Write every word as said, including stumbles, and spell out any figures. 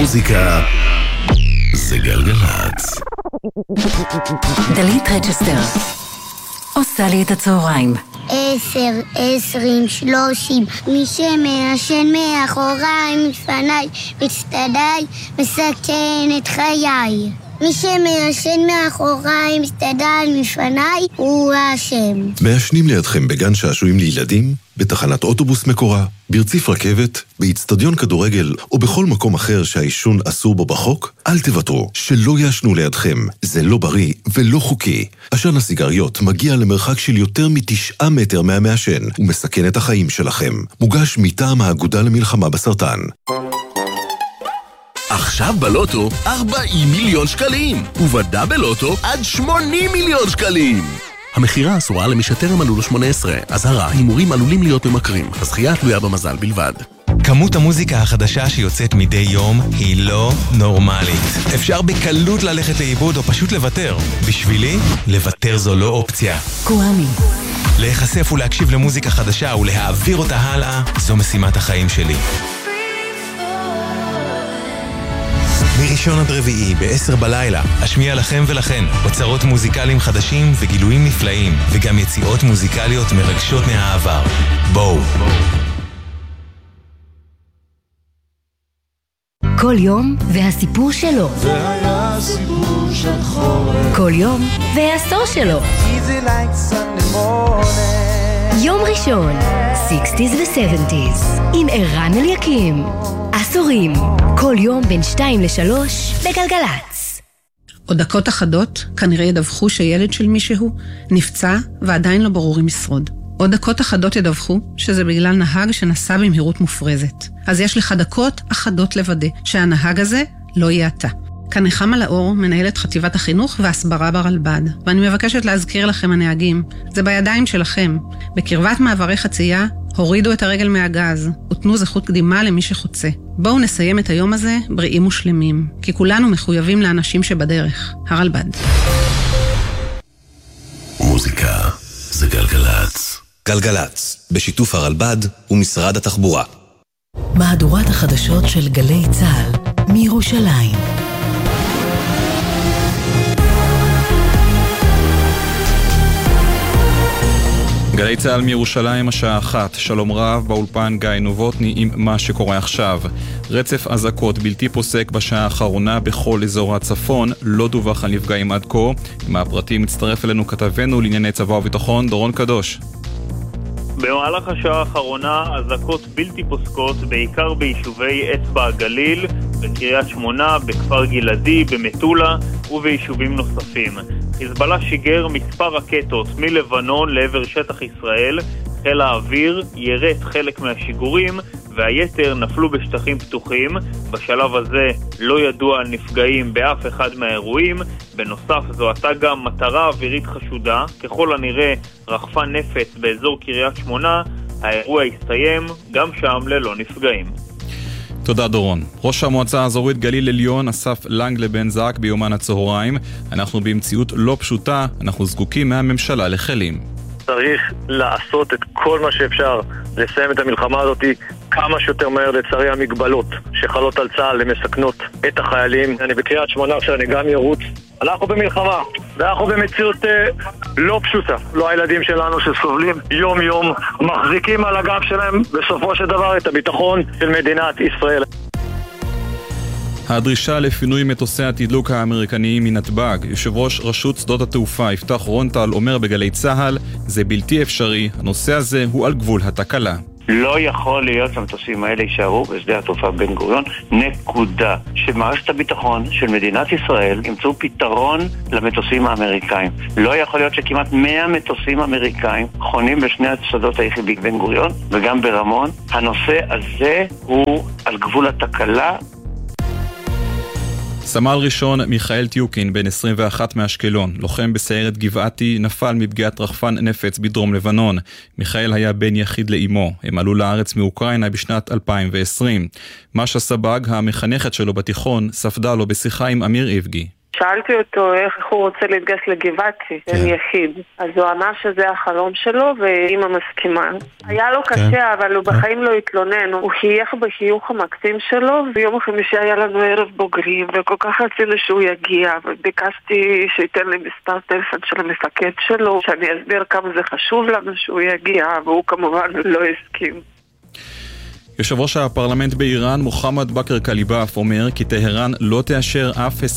מוזיקה זה גלגלצ. דלית רצ'סטר עושה לי את הצהריים. עשר, עשרים, שלושים, מי שמעשן מאחוריי, מפניי, מצטדיי, מסכן את חיי. מי שמעשן מאחוריי, מצטדיי, מפניי, הוא האשם. מעשנים לידכם בגן שעשועים לילדים, בתחנת אוטובוס מקורה, ברציף רכבת, באצטדיון כדורגל או בכל מקום אחר שהעישון אסור בו בחוק, אל תוותרו, שלא יעשנו לידכם. זה לא בריא ולא חוקי. עשן הסיגריות מגיע למרחק של יותר מתשעה מטר מהמעשן ומסכן את החיים שלכם. מוגש מטעם האגודה למלחמה בסרטן. עכשיו בלוטו ארבעים מיליון שקלים, ובדאבל לוטו עד שמונים מיליון שקלים. המחירה אסורה למי שטרם מלאו לו שמונה עשרה. אזהרה, הימורים עלולים להיות ממכרים. הזכייה תלויה במזל בלבד. כמות המוזיקה החדשה שיוצאת מדי יום היא לא נורמלית. אפשר בקלות ללכת לאיבוד או פשוט לוותר. בשבילי, לוותר זו לא אופציה. קוואמי. להיחשף ולהקשיב למוזיקה חדשה ולהעביר אותה הלאה, זו משימת החיים שלי. מראשון עד רביעי בעשר בלילה אשמיע לכם ולכן אוצרות מוזיקליים חדשים וגילויים נפלאים וגם יציאות מוזיקליות מרגשות מהעבר. בואו. כל יום והסיפור שלו. זה היה סיפור של חורף. כל יום והעשור שלו. Easy like Sunday morning. יום ראשון, שישים ו-שבעים עם ערן אליקים. עשורים, כל יום בין שתיים לשלוש בגלגלץ. עוד דקות אחדות כנראה ידווחו שילד של מישהו נפצע ועדיין לא ברור אם ישרוד. עוד דקות אחדות ידווחו שזה בגלל נהג שנסע במהירות מופרזת. אז יש לך דקות אחדות לוודא שהנהג הזה לא יהיה אתה. כאן נחמה לאור, מנהלת חטיבת החינוך והסברה ברלב"ד, ואני מבקשת להזכיר לכם הנהגים, זה בידיים שלכם. בקרבת מעברי חצייה, הורידו את הרגל מהגז, ותנו זכות קדימה למי שחוצה. בואו נסיים את היום הזה בריאים ושלמים, כי כולנו מחויבים לאנשים שבדרך. הרלב"ד. מוזיקה זה גלגלצ. גלגלצ, בשיתוף הרלב"ד ומשרד התחבורה. מהדורת החדשות של גלי צה"ל מירושלים. גלי צה"ל מירושלים השעה אחת. שלום רב, באולפן גיא נובוטני עם מה שקורה עכשיו. רצף אזעקות בלתי פוסק בשעה האחרונה בכל אזור הצפון, לא דווח על נפגעים עד כה. עם הפרטים מצטרף אלינו כתבנו לענייני צבא וביטחון דורון קדוש. במהלך השעה האחרונה אזעקות בלתי פוסקות בעיקר ביישובי אצבע הגליל, בקריית שמונה, בכפר גלעדי, במטולה וביישובים נוספים. חיזבאללה שיגר מספר רקטות מלבנון לעבר שטח ישראל, חיל האוויר ירט חלק מהשיגורים והיתר נפלו בשטחים פתוחים. בשלב הזה לא ידוע על נפגעים באף אחד מהאירועים. בנוסף זו הייתה גם מטרה אווירית חשודה, ככל הנראה רחפן נפץ באזור קריית שמונה. האירוע הסתיים, גם שם ללא נפגעים. תודה דורון. ראש המועצה האזורית גליל עליון אסף לנגלה בן זק ביומן הצהריים. אנחנו במציאות לא פשוטה, אנחנו זקוקים מהממשלה לכלים. צריך לעשות את כל מה שאפשר לסיים את המלחמה הזאת כמה שיותר מהר. לצערי המגבלות שחלות על צה"ל למסכנות את החיילים. אני בקריית שמונה עכשיו, אני גם ירוץ. אנחנו במלחמה, ואנחנו במציאות אה, לא פשוטה. לא הילדים שלנו שסובלים יום יום, מחזיקים על הגב שלהם בסופו של דבר את הביטחון של מדינת ישראל. הדרישה לפינוי מטוסי התדלוק האמריקניים מנתב"ג. יושב ראש רשות שדות התעופה יפתח רונטל אומר בגלי צה"ל, זה בלתי אפשרי, הנושא הזה הוא על גבול התקלה. לא יכול להיות שהמטוסים האלה יישארו בשדה התעופה בן גוריון, נקודה. שמערכת הביטחון של מדינת ישראל ימצאו פתרון למטוסים האמריקאים. לא יכול להיות שכמעט מאה מטוסים אמריקאים חונים בשני השדות היחידים בן גוריון וגם ברמון. הנושא הזה הוא על גבול התקלה. סמל ראשון מיכאל טיוקין, בן עשרים ואחת מאשקלון, לוחם בסיירת גבעתי, נפל מפגיעת רחפן נפץ בדרום לבנון. מיכאל היה בן יחיד לאמו. הם עלו לארץ מאוקראינה בשנת אלפיים ועשרים. משה סבג, המחנכת שלו בתיכון, ספדה לו בשיחה עם אמיר איבגי. שאלתי אותו איך הוא רוצה להתגייס לגבעתי, כן. יחיד. אז הוא אמר שזה החלום שלו ואמא מסכימה. היה לו קשה, כן. אבל הוא בחיים לא התלונן. הוא חייך בחיוך המקסים שלו, ויום החמישי היה לנו ערב בוגרים, וכל כך רצינו שהוא יגיע, וביקשתי שייתן לי מספר טלפון של המפקד שלו, שאני אסביר כמה זה חשוב לנו שהוא יגיע, והוא כמובן לא הסכים. יושב ראש הפרלמנט באיראן, מוחמד בכר קליבאף, אומר כי טהרן לא תאשר אף